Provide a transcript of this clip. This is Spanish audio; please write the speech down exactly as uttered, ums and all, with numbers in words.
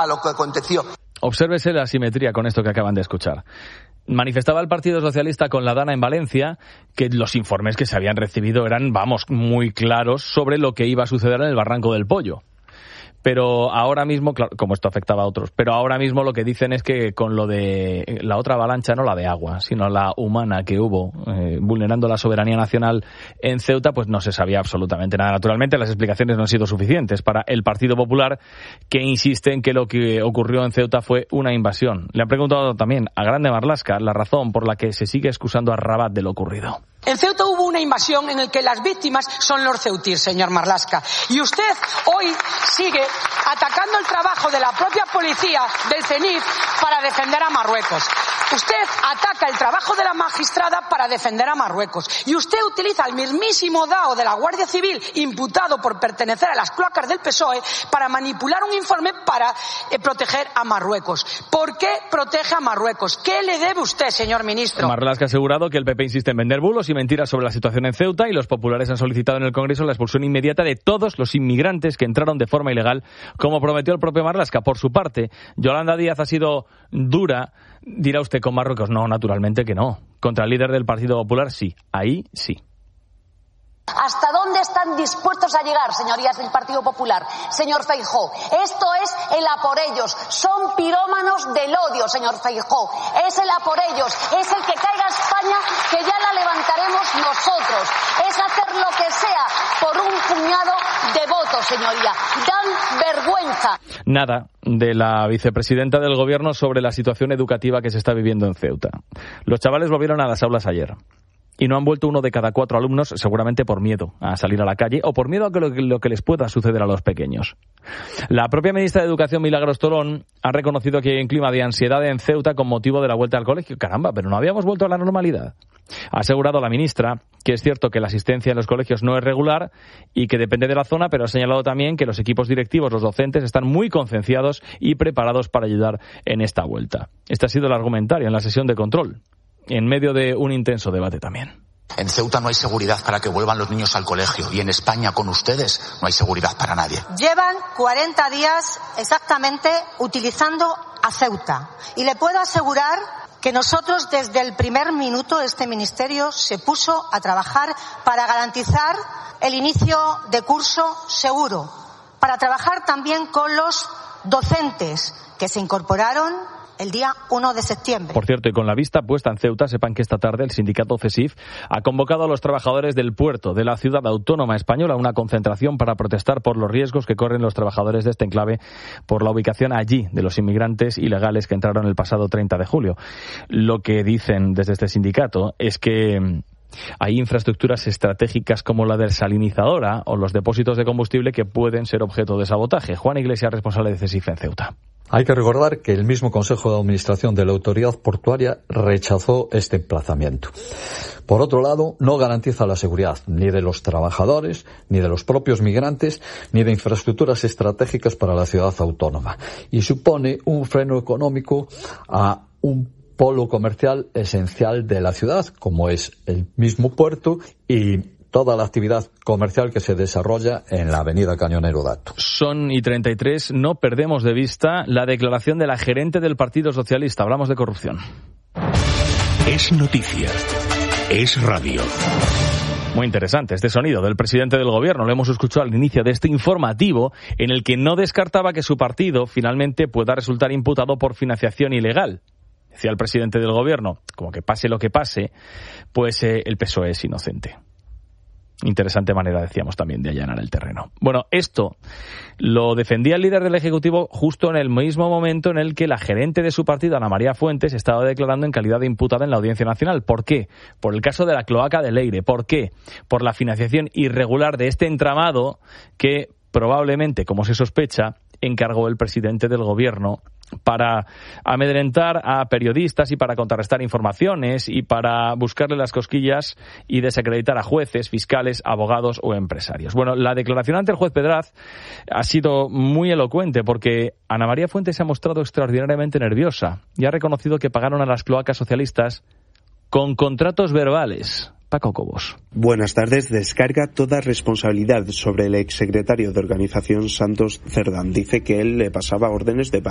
a lo que aconteció. Obsérvese la asimetría con esto que acaban de escuchar. Manifestaba el Partido Socialista con la Dana en Valencia que los informes que se habían recibido eran, vamos, muy claros sobre lo que iba a suceder en el Barranco del Pollo. Pero ahora mismo, claro, como esto afectaba a otros, pero ahora mismo lo que dicen es que con lo de la otra avalancha, no la de agua, sino la humana que hubo, eh, vulnerando la soberanía nacional en Ceuta, pues no se sabía absolutamente nada. Naturalmente, las explicaciones no han sido suficientes para el Partido Popular, que insiste en que lo que ocurrió en Ceuta fue una invasión. Le han preguntado también a Grande Marlaska la razón por la que se sigue excusando a Rabat de lo ocurrido. En Ceuta hubo una invasión en la que las víctimas son los ceutíes, señor Marlaska. Y usted hoy sigue atacando el trabajo de la propia policía del CENIF para defender a Marruecos. Usted ataca el trabajo de la magistrada para defender a Marruecos. Y usted utiliza el mismísimo D A O de la Guardia Civil, imputado por pertenecer a las cloacas del P S O E, para manipular un informe para eh, proteger a Marruecos. ¿Por qué protege a Marruecos? ¿Qué le debe usted, señor ministro? Marlaska ha asegurado que el P P insiste en vender bulos y mentiras sobre la situación en Ceuta, y los populares han solicitado en el Congreso la expulsión inmediata de todos los inmigrantes que entraron de forma ilegal, como prometió el propio Marlaska. Por su parte, Yolanda Díaz ha sido dura. Dirá usted, con Marruecos. No, naturalmente que no. Contra el líder del Partido Popular, sí. Ahí sí. ¿Hasta dónde están dispuestos a llegar, señorías del Partido Popular? Señor Feijóo, esto es el a por ellos. Son pirómanos del odio, señor Feijóo. Es el a por ellos. Es el que caiga España, que ya la levantaremos nosotros. Es hacer lo que sea por un puñado de votos, señoría. Dan vergüenza. Nada de la vicepresidenta del Gobierno sobre la situación educativa que se está viviendo en Ceuta. Los chavales volvieron a las aulas ayer. Y no han vuelto uno de cada cuatro alumnos, seguramente por miedo a salir a la calle o por miedo a que lo, lo que les pueda suceder a los pequeños. La propia ministra de Educación, Milagros Tolón, ha reconocido que hay un clima de ansiedad en Ceuta con motivo de la vuelta al colegio. Caramba, pero no habíamos vuelto a la normalidad. Ha asegurado la ministra que es cierto que la asistencia en los colegios no es regular y que depende de la zona, pero ha señalado también que los equipos directivos, los docentes, están muy concienciados y preparados para ayudar en esta vuelta. Este ha sido el argumentario en la sesión de control, en medio de un intenso debate también. En Ceuta no hay seguridad para que vuelvan los niños al colegio, y en España con ustedes no hay seguridad para nadie. Llevan cuarenta días exactamente utilizando a Ceuta, y le puedo asegurar que nosotros desde el primer minuto este ministerio se puso a trabajar para garantizar el inicio de curso seguro, para trabajar también con los docentes que se incorporaron el día uno de septiembre. Por cierto, y con la vista puesta en Ceuta, sepan que esta tarde el sindicato CESIF ha convocado a los trabajadores del puerto de la ciudad autónoma española a una concentración para protestar por los riesgos que corren los trabajadores de este enclave por la ubicación allí de los inmigrantes ilegales que entraron el pasado treinta de julio. Lo que dicen desde este sindicato es que hay infraestructuras estratégicas como la desalinizadora o los depósitos de combustible que pueden ser objeto de sabotaje. Juan Iglesias, responsable de CESIF en Ceuta. Hay que recordar que el mismo Consejo de Administración de la Autoridad Portuaria rechazó este emplazamiento. Por otro lado, no garantiza la seguridad ni de los trabajadores, ni de los propios migrantes, ni de infraestructuras estratégicas para la ciudad autónoma. Y supone un freno económico a un polo comercial esencial de la ciudad, como es el mismo puerto y toda la actividad comercial que se desarrolla en la avenida Cañonero Dato. Son y treinta y tres, no perdemos de vista la declaración de la gerente del Partido Socialista. Hablamos de corrupción. Es noticia. Es radio. Muy interesante este sonido del presidente del Gobierno. Lo hemos escuchado al inicio de este informativo, en el que no descartaba que su partido finalmente pueda resultar imputado por financiación ilegal. Decía el presidente del Gobierno, como que pase lo que pase, pues eh, el P S O E es inocente. Interesante manera, decíamos, también de allanar el terreno. Bueno, esto lo defendía el líder del Ejecutivo justo en el mismo momento en el que la gerente de su partido, Ana María Fuentes, estaba declarando en calidad de imputada en la Audiencia Nacional. ¿Por qué? Por el caso de la cloaca de Leire. ¿Por qué? Por la financiación irregular de este entramado que probablemente, como se sospecha, encargó el presidente del Gobierno para amedrentar a periodistas y para contrarrestar informaciones y para buscarle las cosquillas y desacreditar a jueces, fiscales, abogados o empresarios. Bueno, la declaración ante el juez Pedraz ha sido muy elocuente porque Ana María Fuentes se ha mostrado extraordinariamente nerviosa y ha reconocido que pagaron a las cloacas socialistas con contratos verbales. Paco Cobos. Buenas tardes. Descarga toda responsabilidad sobre el exsecretario de Organización Santos Cerdán. Dice que él le pasaba órdenes de